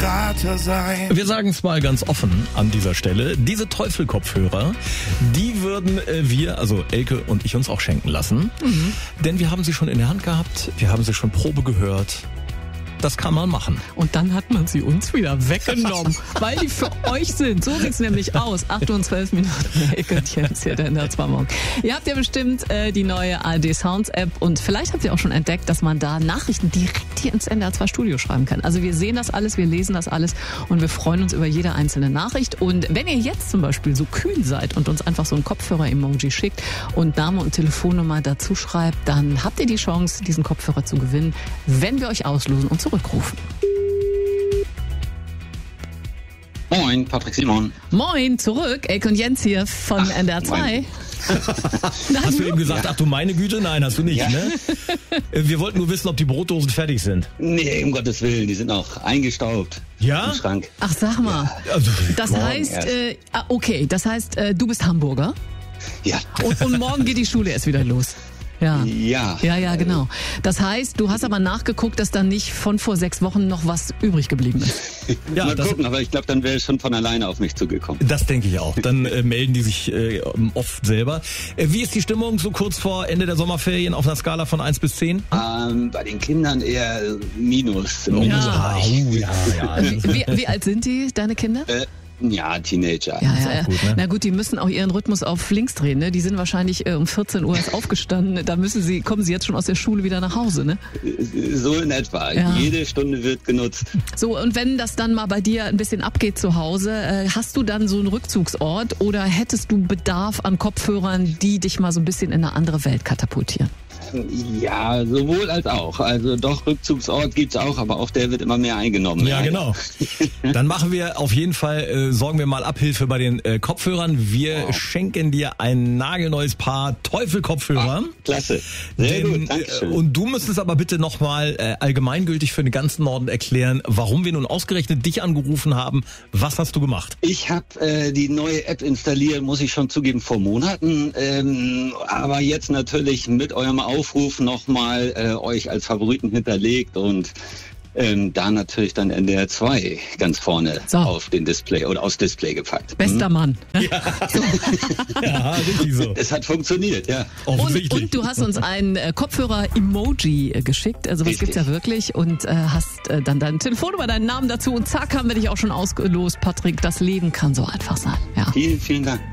Krater sein. Wir sagen es mal ganz offen an dieser Stelle. Diese Teufel-Kopfhörer, die würden wir, also Elke und ich, uns auch schenken lassen. Denn wir haben sie schon in der Hand gehabt, wir haben sie schon Probe gehört. Das kann man machen. Und dann hat man sie uns wieder weggenommen, weil die für euch sind. So sieht's nämlich aus. 8 und 12 Minuten. Ihr könnt jetzt hier in der 2 Morgen. Ihr habt ja bestimmt die neue ARD Sounds App und vielleicht habt ihr auch schon entdeckt, dass man da Nachrichten direkt hier ins NDR 2 Studio schreiben kann. Also wir sehen das alles, wir lesen das alles und wir freuen uns über jede einzelne Nachricht. Und wenn ihr jetzt zum Beispiel so kühn seid und uns einfach so ein Kopfhörer-Emoji schickt und Name und Telefonnummer dazu schreibt, dann habt ihr die Chance, diesen Kopfhörer zu gewinnen, wenn wir euch auslosen und zurückrufen. Moin, Patrick Simon. Moin, zurück. Elke und Jens hier von NDR 2. Hast du eben gesagt, ach du meine Güte? Nein, hast du nicht, ne? Wir wollten nur wissen, ob die Brotdosen fertig sind. Nee, um Gottes Willen, die sind auch eingestaubt. Ja? Im Schrank. Ach, sag mal. Ja. Also, Das heißt, okay, das heißt, du bist Hamburger Ja. und morgen geht die Schule erst wieder los. Ja. Ja. Ja, genau. Das heißt, du hast aber nachgeguckt, dass da nicht von vor 6 Wochen noch was übrig geblieben ist. ja, Mal gucken, aber ich glaube, dann wäre es schon von alleine auf mich zugekommen. Das denke ich auch. Dann melden die sich oft selber. Wie ist die Stimmung so kurz vor Ende der Sommerferien auf einer Skala von 1 bis 10? Bei den Kindern eher Minus. Im Ja. Minusbereich. Wie alt sind die, deine Kinder? Ja, Teenager. Ja. gut, ne? Na gut, die müssen auch ihren Rhythmus auf links drehen, ne? Die sind wahrscheinlich um 14 Uhr erst aufgestanden. Da kommen sie jetzt schon aus der Schule wieder nach Hause, ne? So in etwa. Ja. Jede Stunde wird genutzt. So, und wenn das dann mal bei dir ein bisschen abgeht zu Hause, hast du dann so einen Rückzugsort oder hättest du Bedarf an Kopfhörern, die dich mal so ein bisschen in eine andere Welt katapultieren? Ja, sowohl als auch. Also doch, Rückzugsort gibt's auch, aber auch der wird immer mehr eingenommen. Ja, genau. Dann machen wir auf jeden Fall, sorgen wir mal Abhilfe bei den Kopfhörern. Wir schenken dir ein nagelneues Paar Teufel-Kopfhörer. Klasse. Sehr gut, dankeschön. Und du müsstest aber bitte nochmal allgemeingültig für den ganzen Norden erklären, warum wir nun ausgerechnet dich angerufen haben. Was hast du gemacht? Ich habe die neue App installiert, muss ich schon zugeben, vor Monaten. Aber jetzt natürlich mit eurem Aufruf nochmal euch als Favoriten hinterlegt und da natürlich dann NDR 2 ganz vorne auf den Display oder aufs Display gepackt. Bester Mann. Ja, richtig so. Es hat funktioniert, ja. Offensichtlich. Und du hast uns ein Kopfhörer-Emoji geschickt, also was gibt's ja wirklich und hast dann deine Telefonnummer, deinen Namen dazu und zack, haben wir dich auch schon ausgelost, Patrick. Das Leben kann so einfach sein. Ja. Vielen, vielen Dank.